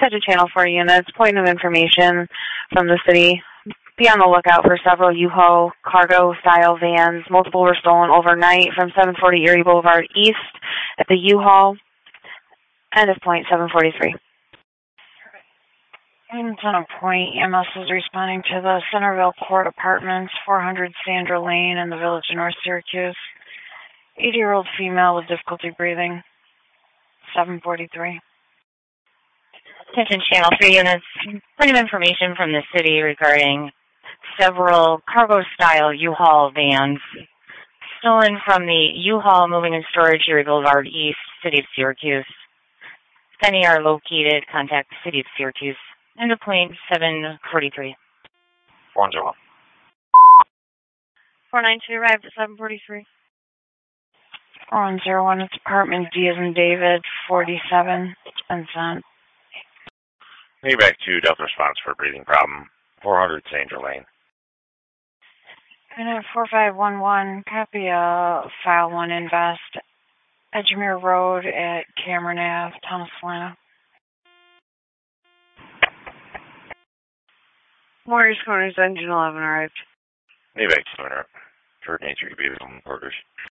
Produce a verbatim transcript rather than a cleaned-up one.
Touch a channel four units, point of information from the city. Be on the lookout for several U-Haul cargo-style vans. Multiple were stolen overnight from seven forty Erie Boulevard East at the U-Haul. End of point seven forty-three. In Center Point, E M S is responding to the Centerville Court Apartments, four hundred Sandra Lane in the village of North Syracuse. eighty-year-old female with difficulty breathing. seven forty-three. Attention Channel three units. Point of information from the city regarding several cargo-style U-Haul vans stolen from the U-Haul Moving and Storage Erie Boulevard East, City of Syracuse. If any are located, contact the City of Syracuse. End of point seven forty-three. four one zero one. four nine two arrived at seven forty-three. four one zero one, it's apartment D as in David, forty-seven. It's been sent. Maybe back to Delta Response for a breathing problem. four hundred Sandra Lane. And at four five one one, copy uh, file one invest, Edgemere Road at Cameron Ave, Town of Salina. Warriors Corners, Engine eleven arrived. Maybe back to Winter. For nature, you be the quarters.